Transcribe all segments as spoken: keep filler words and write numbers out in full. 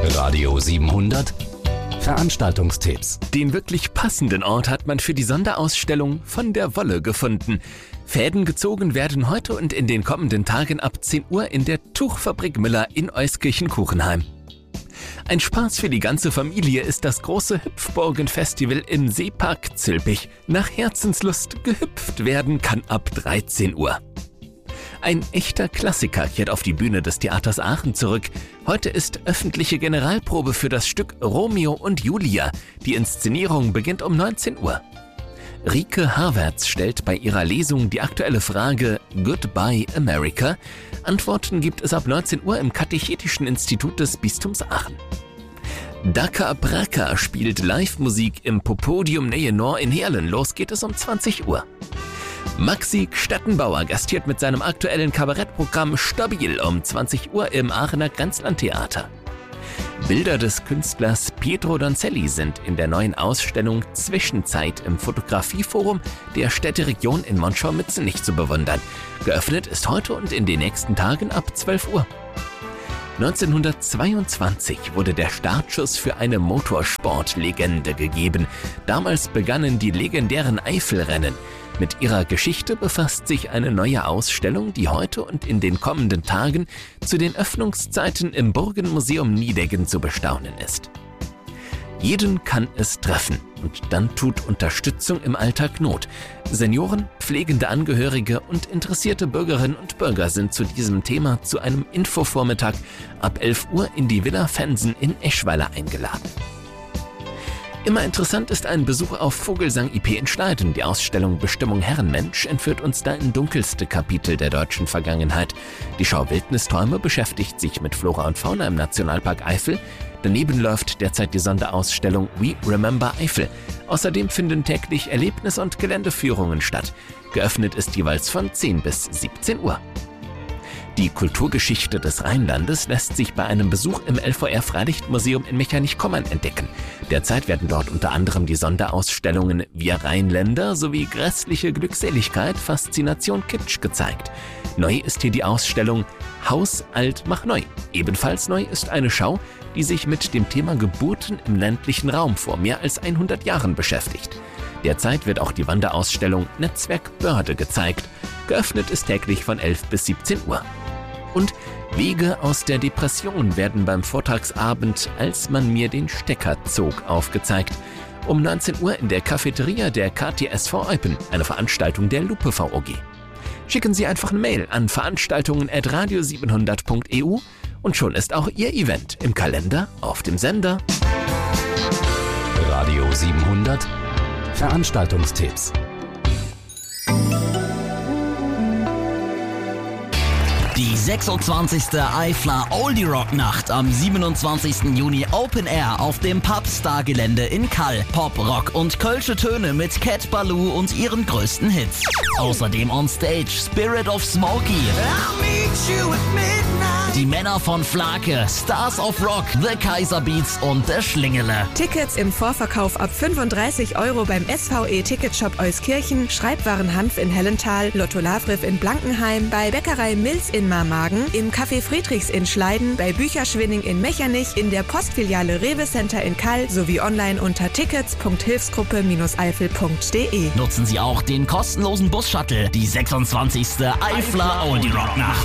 Radio siebenhundert Veranstaltungstipps. Den wirklich passenden Ort hat man für die Sonderausstellung Von der Wolle gefunden. Fäden gezogen werden heute und in den kommenden Tagen ab zehn Uhr in der Tuchfabrik Müller in Euskirchen-Kuchenheim. Ein Spaß für die ganze Familie ist das große Hüpfburgen-Festival im Seepark Zülpich. Nach Herzenslust gehüpft werden kann ab dreizehn Uhr. Ein echter Klassiker kehrt auf die Bühne des Theaters Aachen zurück. Heute ist öffentliche Generalprobe für das Stück Romeo und Julia. Die Inszenierung beginnt um neunzehn Uhr. Rike Havertz stellt bei ihrer Lesung die aktuelle Frage Goodbye America. Antworten gibt es ab neunzehn Uhr im Katechetischen Institut des Bistums Aachen. Daka Braka spielt Live-Musik im Popodium Nähe Nor in Heerlen. Los geht es um zwanzig Uhr. Maxi Stettenbauer gastiert mit seinem aktuellen Kabarettprogramm Stabil um zwanzig Uhr im Aachener Grenzlandtheater. Bilder des Künstlers Pietro Donzelli sind in der neuen Ausstellung Zwischenzeit im Fotografieforum der Städteregion in Monschau-Mützenich zu bewundern. Geöffnet ist heute und in den nächsten Tagen ab zwölf Uhr. neunzehnhundertzweiundzwanzig wurde der Startschuss für eine Motorsportlegende gegeben. Damals begannen die legendären Eifelrennen. Mit ihrer Geschichte befasst sich eine neue Ausstellung, die heute und in den kommenden Tagen zu den Öffnungszeiten im Burgenmuseum Nideggen zu bestaunen ist. Jeden kann es treffen und dann tut Unterstützung im Alltag Not. Senioren, pflegende Angehörige und interessierte Bürgerinnen und Bürger sind zu diesem Thema zu einem Infovormittag ab elf Uhr in die Villa Fensen in Eschweiler eingeladen. Immer interessant ist ein Besuch auf Vogelsang I P in Schneiden. Die Ausstellung Bestimmung Herrenmensch entführt uns da in dunkelste Kapitel der deutschen Vergangenheit. Die Schau Wildnisträume beschäftigt sich mit Flora und Fauna im Nationalpark Eifel. Daneben läuft derzeit die Sonderausstellung We Remember Eifel. Außerdem finden täglich Erlebnis- und Geländeführungen statt. Geöffnet ist jeweils von zehn bis siebzehn Uhr. Die Kulturgeschichte des Rheinlandes lässt sich bei einem Besuch im L V R-Freilichtmuseum in Mechernich-Kommern entdecken. Derzeit werden dort unter anderem die Sonderausstellungen Wir Rheinländer sowie Grässliche Glückseligkeit, Faszination Kitsch gezeigt. Neu ist hier die Ausstellung Haus alt mach neu. Ebenfalls neu ist eine Schau, die sich mit dem Thema Geburten im ländlichen Raum vor mehr als hundert Jahren beschäftigt. Derzeit wird auch die Wanderausstellung Netzwerk Börde gezeigt. Geöffnet ist täglich von elf bis siebzehn Uhr. Und Wege aus der Depression werden beim Vortragsabend Als man mir den Stecker zog aufgezeigt. Um neunzehn Uhr in der Cafeteria der K T S V Eupen, eine Veranstaltung der Lupe V O G. Schicken Sie einfach eine Mail an veranstaltungen at radio siebenhundert punkt e u und schon ist auch Ihr Event im Kalender auf dem Sender. Radio siebenhundert Veranstaltungstipps. Die sechsundzwanzigste Eifler Oldie Rock Nacht am siebenundzwanzigsten Juni Open Air auf dem Pubstar-Gelände in Kall. Pop, Rock und kölsche Töne mit Cat Ballou und ihren größten Hits. Außerdem on Stage Spirit of Smokey, die Männer von Flake, Stars of Rock, The Kaiser Beats und der Schlingele. Tickets im Vorverkauf ab fünfunddreißig Euro beim S V E-Ticketshop Euskirchen, Schreibwaren Hanf in Hellenthal, Lotto Lavriff in Blankenheim, bei Bäckerei Mills in Marmagen, im Café Friedrichs in Schleiden, bei Bücherschwinning in Mechernich, in der Postfiliale Rewe Center in Kall sowie online unter tickets punkt hilfsgruppe eifel punkt de. Nutzen Sie auch den kostenlosen Bus-Shuttle, die sechsundzwanzigste Eifler Oldie Rock Nacht.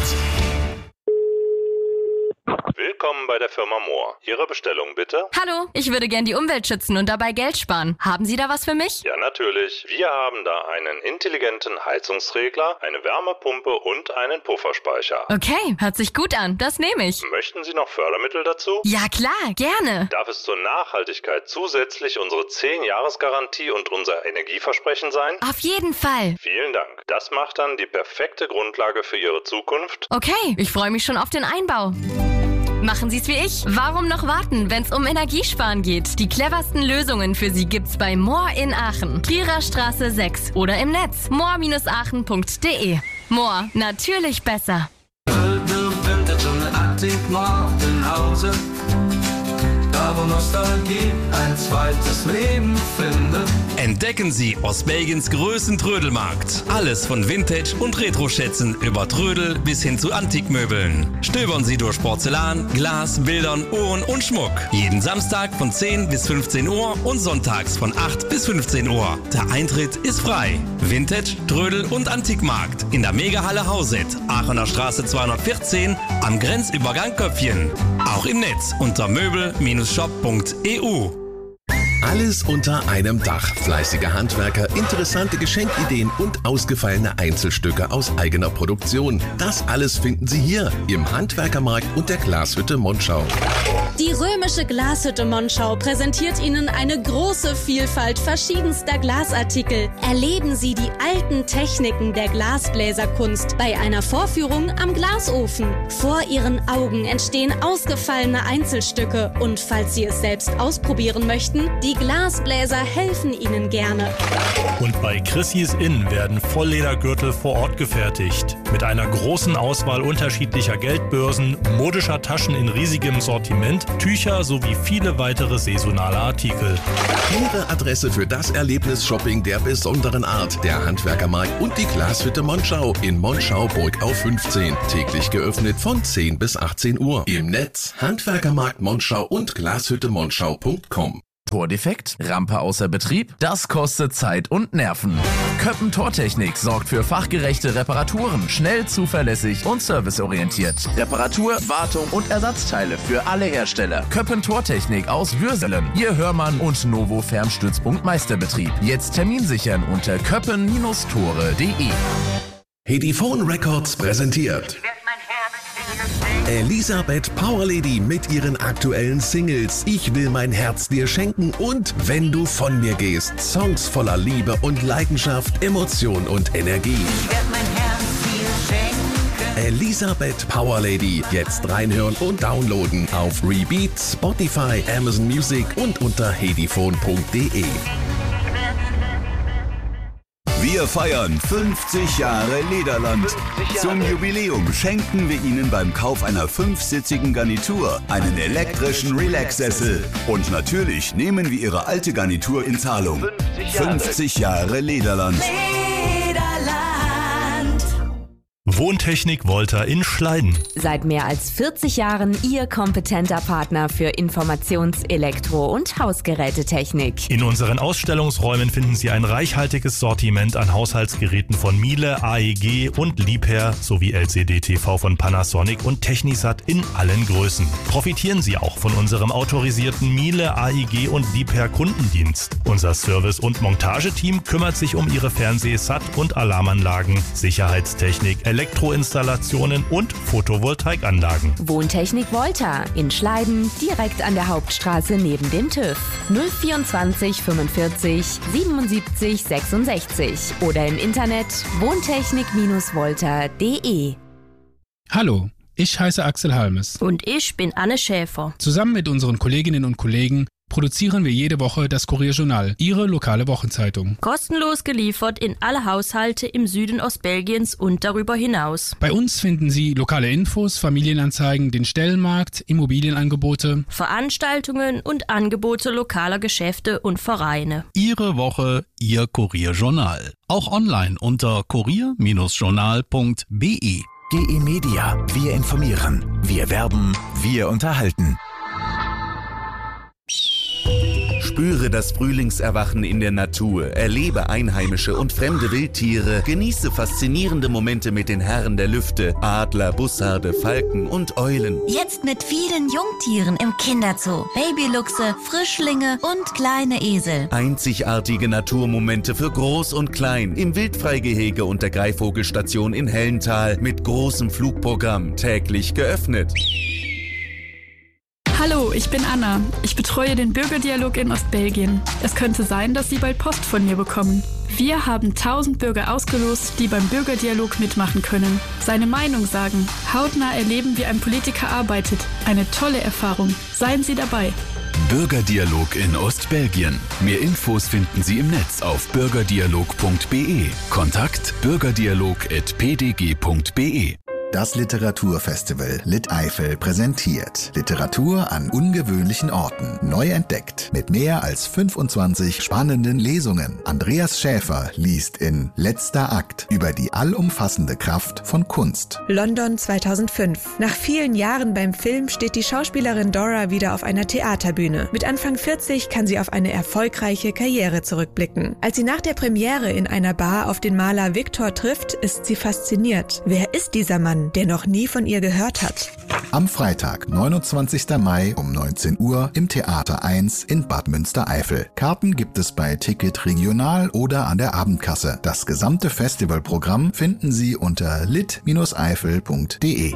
Willkommen bei der Firma Mohr. Ihre Bestellung bitte? Hallo, ich würde gern die Umwelt schützen und dabei Geld sparen. Haben Sie da was für mich? Ja, natürlich. Wir haben da einen intelligenten Heizungsregler, eine Wärmepumpe und einen Pufferspeicher. Okay, hört sich gut an. Das nehme ich. Möchten Sie noch Fördermittel dazu? Ja, klar, gerne. Darf es zur Nachhaltigkeit zusätzlich unsere zehn-Jahres-Garantie und unser Energieversprechen sein? Auf jeden Fall. Vielen Dank. Das macht dann die perfekte Grundlage für Ihre Zukunft. Okay, ich freue mich schon auf den Einbau. Machen Sie es wie ich. Warum noch warten, wenn es um Energiesparen geht? Die cleversten Lösungen für Sie gibt's bei Mohr in Aachen. Trierer Straße sechs oder im Netz mohr Bindestrich aachen punkt de. Mohr, natürlich besser. da wo Nostalgie ein zweites Leben findet. Entdecken Sie Ostbelgiens größten Trödelmarkt. Alles von Vintage- und Retro-Schätzen über Trödel bis hin zu Antikmöbeln. Stöbern Sie durch Porzellan, Glas, Bildern, Uhren und Schmuck. Jeden Samstag von zehn bis fünfzehn Uhr und sonntags von acht bis fünfzehn Uhr. Der Eintritt ist frei. Vintage, Trödel und Antikmarkt in der Megahalle Hauset, Aachener Straße zweihundertvierzehn am Grenzübergang Köpfchen. Auch im Netz unter möbel Bindestrich shop punkt e u. Alles unter einem Dach. Fleißige Handwerker, interessante Geschenkideen und ausgefallene Einzelstücke aus eigener Produktion. Das alles finden Sie hier im Handwerkermarkt und der Glashütte Monschau. Die römische Glashütte Monschau präsentiert Ihnen eine große Vielfalt verschiedenster Glasartikel. Erleben Sie die alten Techniken der Glasbläserkunst bei einer Vorführung am Glasofen. Vor Ihren Augen entstehen ausgefallene Einzelstücke und falls Sie es selbst ausprobieren möchten, die Glasbläser helfen Ihnen gerne. Und bei Chrissys Inn werden Vollledergürtel vor Ort gefertigt. Mit einer großen Auswahl unterschiedlicher Geldbörsen, modischer Taschen in riesigem Sortiment, Tücher sowie viele weitere saisonale Artikel. Ihre Adresse für das Erlebnis-Shopping der besonderen Art. Der Handwerkermarkt und die Glashütte Monschau in Monschau-Burgau fünfzehn. Täglich geöffnet von zehn bis achtzehn Uhr. Im Netz Handwerkermarkt Monschau und glashütte monschau punkt com. Tordefekt? Rampe außer Betrieb? Das kostet Zeit und Nerven. Köppen Tortechnik sorgt für fachgerechte Reparaturen, schnell, zuverlässig und serviceorientiert. Reparatur, Wartung und Ersatzteile für alle Hersteller. Köppen Tortechnik aus Würselen. Ihr Hörmann und Novo Fernstützpunkt Meisterbetrieb. Jetzt Termin sichern unter köppen Tore punkt de. Hedifone Records präsentiert Elisabeth Powerlady mit ihren aktuellen Singles Ich will mein Herz dir schenken und Wenn du von mir gehst. Songs voller Liebe und Leidenschaft, Emotion und Energie. Ich werd mein Herz dir schenken. Elisabeth Powerlady. Jetzt reinhören und downloaden auf Rebeat, Spotify, Amazon Music und unter hedifone punkt de. Wir feiern fünfzig Jahre Lederland. Zum Jubiläum schenken wir Ihnen beim Kauf einer fünfsitzigen Garnitur einen elektrischen Relax-Sessel. Und natürlich nehmen wir Ihre alte Garnitur in Zahlung. fünfzig Jahre Lederland. Wohntechnik Volta in Schleiden. Seit mehr als vierzig Jahren Ihr kompetenter Partner für Informations-, Elektro- und Hausgerätetechnik. In unseren Ausstellungsräumen finden Sie ein reichhaltiges Sortiment an Haushaltsgeräten von Miele, A E G und Liebherr sowie L C D-T V von Panasonic und Technisat in allen Größen. Profitieren Sie auch von unserem autorisierten Miele, A E G und Liebherr Kundendienst. Unser Service- und Montageteam kümmert sich um Ihre Fernseh-, Sat- und Alarmanlagen, Sicherheitstechnik, Elektroinstallationen und Photovoltaikanlagen. Wohntechnik Volta in Schleiden, direkt an der Hauptstraße neben dem TÜV. null vierundzwanzig fünfundvierzig siebenundsiebzig sechsundsechzig oder im Internet wohntechnik Volta punkt de. Hallo, ich heiße Axel Halmes. Und ich bin Anne Schäfer. Zusammen mit unseren Kolleginnen und Kollegen produzieren wir jede Woche das Kurierjournal, Ihre lokale Wochenzeitung. Kostenlos geliefert in alle Haushalte im Süden Ostbelgiens und darüber hinaus. Bei uns finden Sie lokale Infos, Familienanzeigen, den Stellenmarkt, Immobilienangebote, Veranstaltungen und Angebote lokaler Geschäfte und Vereine. Ihre Woche, Ihr Kurierjournal. Auch online unter kurier Journal punkt be. G E Media. Wir informieren. Wir werben. Wir unterhalten. Spüre das Frühlingserwachen in der Natur, erlebe einheimische und fremde Wildtiere, genieße faszinierende Momente mit den Herren der Lüfte, Adler, Bussarde, Falken und Eulen. Jetzt mit vielen Jungtieren im Kinderzoo, Babyluchse, Frischlinge und kleine Esel. Einzigartige Naturmomente für Groß und Klein im Wildfreigehege und der Greifvogelstation in Hellental mit großem Flugprogramm, täglich geöffnet. Hallo, ich bin Anna. Ich betreue den Bürgerdialog in Ostbelgien. Es könnte sein, dass Sie bald Post von mir bekommen. Wir haben tausend Bürger ausgelost, die beim Bürgerdialog mitmachen können. Seine Meinung sagen, hautnah erleben, wie ein Politiker arbeitet. Eine tolle Erfahrung. Seien Sie dabei. Bürgerdialog in Ostbelgien. Mehr Infos finden Sie im Netz auf bürgerdialog punkt be. Kontakt bürgerdialog at p d g punkt be. Das Literaturfestival Lit Eifel präsentiert Literatur an ungewöhnlichen Orten. Neu entdeckt mit mehr als fünfundzwanzig spannenden Lesungen. Andreas Schäfer liest in Letzter Akt über die allumfassende Kraft von Kunst. London zweitausendfünf. Nach vielen Jahren beim Film steht die Schauspielerin Dora wieder auf einer Theaterbühne. Mit Anfang vierzig kann sie auf eine erfolgreiche Karriere zurückblicken. Als sie nach der Premiere in einer Bar auf den Maler Victor trifft, ist sie fasziniert. Wer ist dieser Mann, der noch nie von ihr gehört hat? Am Freitag, neunundzwanzigsten Mai um neunzehn Uhr im Theater eins in Bad Münstereifel. Karten gibt es bei Ticket Regional oder an der Abendkasse. Das gesamte Festivalprogramm finden Sie unter lit eifel punkt de.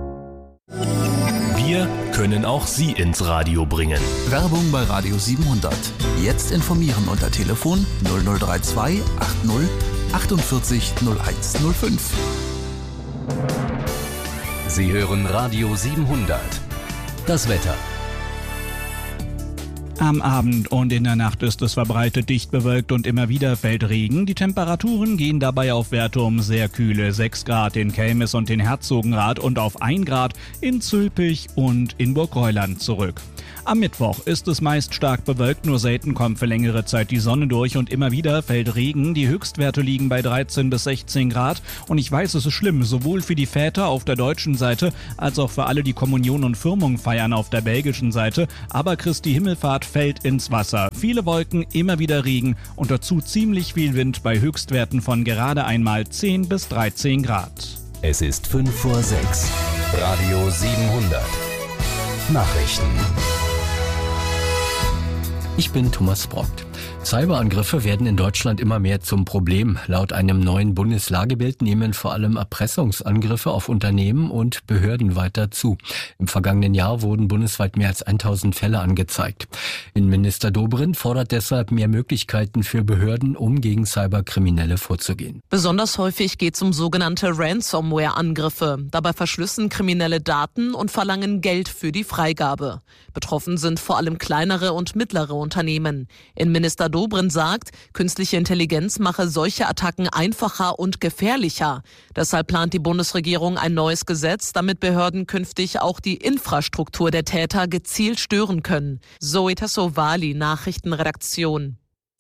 Wir können auch Sie ins Radio bringen. Werbung bei Radio siebenhundert. Jetzt informieren unter Telefon null null drei zwei achtzig achtundvierzig null eins null fünf. Sie hören Radio siebenhundert. Das Wetter. Am Abend und in der Nacht ist es verbreitet dicht bewölkt und immer wieder fällt Regen. Die Temperaturen gehen dabei auf Werte um sehr kühle sechs Grad in Kelmis und in Herzogenrath und auf ein Grad in Zülpich und in Burgreuland zurück. Am Mittwoch ist es meist stark bewölkt, nur selten kommt für längere Zeit die Sonne durch und immer wieder fällt Regen. Die Höchstwerte liegen bei dreizehn bis sechzehn Grad und ich weiß, es ist schlimm, sowohl für die Väter auf der deutschen Seite als auch für alle, die Kommunion und Firmung feiern auf der belgischen Seite. Aber Christi Himmelfahrt fällt ins Wasser. Viele Wolken, immer wieder Regen und dazu ziemlich viel Wind bei Höchstwerten von gerade einmal zehn bis dreizehn Grad. Es ist fünf vor sechs. Radio siebenhundert. Nachrichten. Ich bin Thomas Brockt. Cyberangriffe werden in Deutschland immer mehr zum Problem. Laut einem neuen Bundeslagebild nehmen vor allem Erpressungsangriffe auf Unternehmen und Behörden weiter zu. Im vergangenen Jahr wurden bundesweit mehr als tausend Fälle angezeigt. Innenminister Dobrindt fordert deshalb mehr Möglichkeiten für Behörden, um gegen Cyberkriminelle vorzugehen. Besonders häufig geht es um sogenannte Ransomware-Angriffe. Dabei verschlüsseln Kriminelle Daten und verlangen Geld für die Freigabe. Betroffen sind vor allem kleinere und mittlere Unternehmen. Innenminister Dobrindt sagt, künstliche Intelligenz mache solche Attacken einfacher und gefährlicher. Deshalb plant die Bundesregierung ein neues Gesetz, damit Behörden künftig auch die Infrastruktur der Täter gezielt stören können. Zoe Tassovali, Nachrichtenredaktion.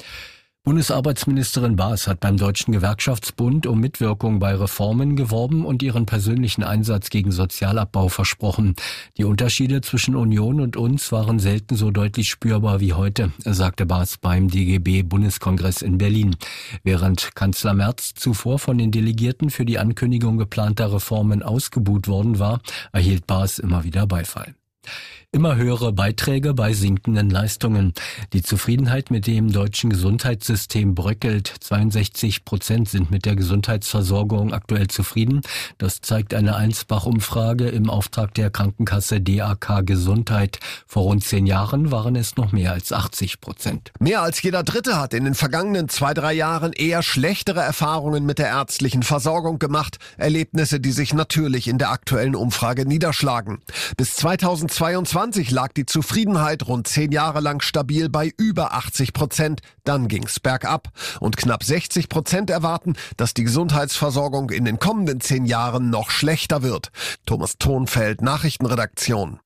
Bundesarbeitsministerin Baas hat beim Deutschen Gewerkschaftsbund um Mitwirkung bei Reformen geworben und ihren persönlichen Einsatz gegen Sozialabbau versprochen. Die Unterschiede zwischen Union und uns waren selten so deutlich spürbar wie heute, sagte Baas beim D G B-Bundeskongress in Berlin. Während Kanzler Merz zuvor von den Delegierten für die Ankündigung geplanter Reformen ausgebuht worden war, erhielt Baas immer wieder Beifall. Immer höhere Beiträge bei sinkenden Leistungen. Die Zufriedenheit mit dem deutschen Gesundheitssystem bröckelt. zweiundsechzig Prozent sind mit der Gesundheitsversorgung aktuell zufrieden. Das zeigt eine Einsbach-Umfrage im Auftrag der Krankenkasse D A K Gesundheit. Vor rund zehn Jahren waren es noch mehr als achtzig Prozent. Mehr als jeder Dritte hat in den vergangenen zwei, drei Jahren eher schlechtere Erfahrungen mit der ärztlichen Versorgung gemacht. Erlebnisse, die sich natürlich in der aktuellen Umfrage niederschlagen. Bis zweitausendzweiundzwanzig lag die Zufriedenheit rund zehn Jahre lang stabil bei über achtzig Prozent. Dann ging's bergab. Und knapp sechzig Prozent erwarten, dass die Gesundheitsversorgung in den kommenden zehn Jahren noch schlechter wird. Thomas Thonfeld, Nachrichtenredaktion.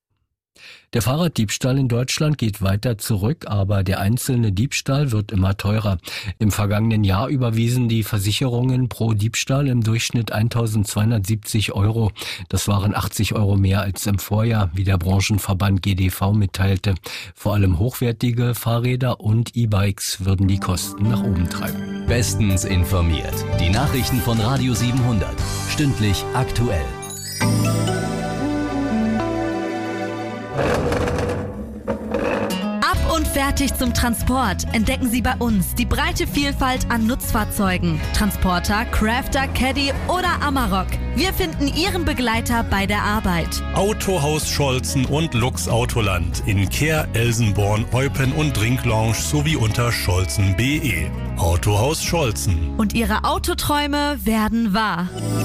Der Fahrraddiebstahl in Deutschland geht weiter zurück, aber der einzelne Diebstahl wird immer teurer. Im vergangenen Jahr überwiesen die Versicherungen pro Diebstahl im Durchschnitt eintausendzweihundertsiebzig Euro. Das waren achtzig Euro mehr als im Vorjahr, wie der Branchenverband G D V mitteilte. Vor allem hochwertige Fahrräder und E-Bikes würden die Kosten nach oben treiben. Bestens informiert. Die Nachrichten von Radio siebenhundert. Stündlich aktuell. Ab und fertig zum Transport. Entdecken Sie bei uns die breite Vielfalt an Nutzfahrzeugen. Transporter, Crafter, Caddy oder Amarok. Wir finden Ihren Begleiter bei der Arbeit. Autohaus Scholzen und Lux Autoland in Kehr, Elsenborn, Eupen und Drinklounge sowie unter Scholzen punkt de. Autohaus Scholzen. Und Ihre Autoträume werden wahr.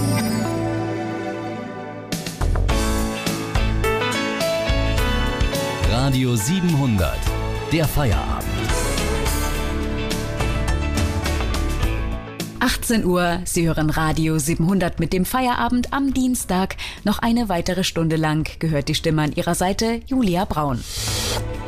Radio siebenhundert, der Feierabend. achtzehn Uhr, Sie hören Radio siebenhundert mit dem Feierabend am Dienstag. Noch eine weitere Stunde lang gehört die Stimme an Ihrer Seite Julia Braun.